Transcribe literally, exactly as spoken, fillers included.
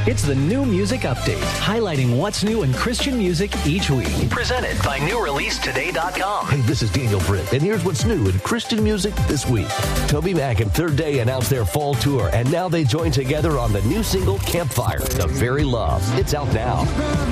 It's the New Music Update, highlighting what's new in Christian music each week. Presented by new release today dot com. Hey, this is Daniel Britt, and here's what's new in Christian music this week. Toby Mac and Third Day announced their fall tour, and now they join together on the new single, Campfire, The Very Love. It's out now.